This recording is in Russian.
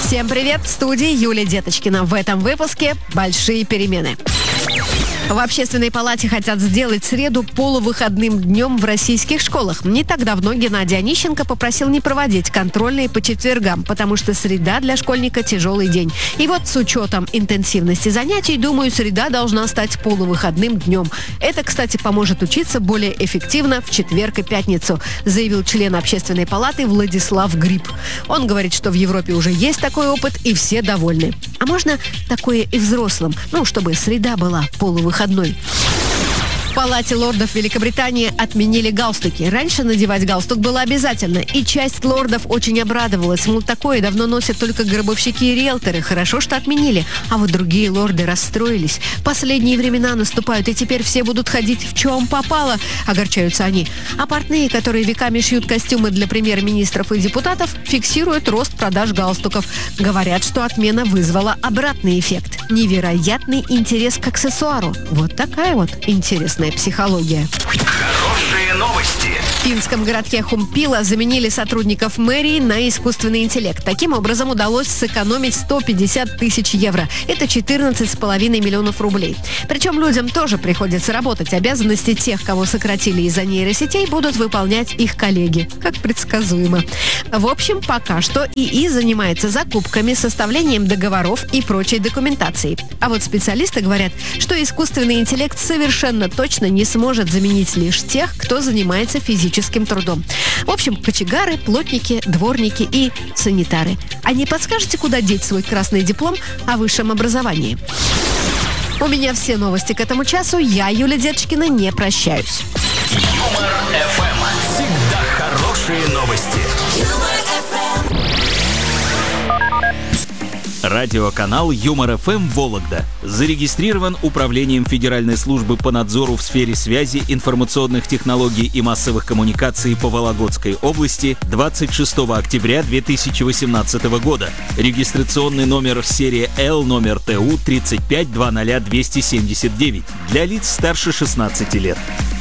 Всем привет! В студии Юлия Деточкина. В этом выпуске большие перемены. В Общественной палате хотят сделать среду полувыходным днем в российских школах. Не так давно Геннадий Онищенко попросил не проводить контрольные по четвергам, потому что среда для школьника – тяжелый день. И вот с учетом интенсивности занятий, думаю, среда должна стать полувыходным днем. Это, кстати, поможет учиться более эффективно в четверг и пятницу, заявил член Общественной палаты Владислав Гриб. Он говорит, что в Европе уже есть такой опыт и все довольны. А можно такое и взрослым, чтобы среда была полувыходной. В Палате лордов Великобритании отменили галстуки. Раньше надевать галстук было обязательно, и часть лордов очень обрадовалась. Мол, такое давно носят только гробовщики и риэлторы. Хорошо, что отменили. А вот другие лорды расстроились. Последние времена наступают, и теперь все будут ходить в чем попало. Огорчаются они. А портные, которые веками шьют костюмы для премьер-министров и депутатов, фиксируют рост продаж галстуков. Говорят, что отмена вызвала обратный эффект. Невероятный интерес к аксессуару. Вот такая вот интересная психология. Хорошие новости. В финском городке Хумпила заменили сотрудников мэрии на искусственный интеллект. Таким образом, удалось сэкономить 150 тысяч евро. Это 14,5 миллионов рублей. Причем людям тоже приходится работать. Обязанности тех, кого сократили из-за нейросетей, будут выполнять их коллеги. Как предсказуемо. В общем, пока что ИИ занимается закупками, составлением договоров и прочей документацией. А вот специалисты говорят, что искусственный интеллект совершенно точно не сможет заменить лишь тех, кто занимается физическим трудом. В общем, кочегары, плотники, дворники и санитары. А не подскажете, куда деть свой красный диплом о высшем образовании? У меня все новости к этому часу. Я, Юлия Деточкина, не прощаюсь. Юмор ФМ. Всегда хорошие новости. Радиоканал Юмор ФМ Вологда зарегистрирован Управлением Федеральной службы по надзору в сфере связи, информационных технологий и массовых коммуникаций по Вологодской области 26 октября 2018 года. Регистрационный номер серия L, номер ТУ 3520279 для лиц старше 16 лет.